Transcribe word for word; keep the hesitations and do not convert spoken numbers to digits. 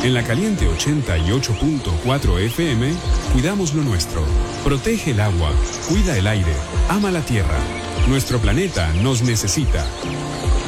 En La Caliente ochenta y ocho punto cuatro F M, cuidamos lo nuestro. Protege el agua, cuida el aire, ama la tierra. Nuestro planeta nos necesita.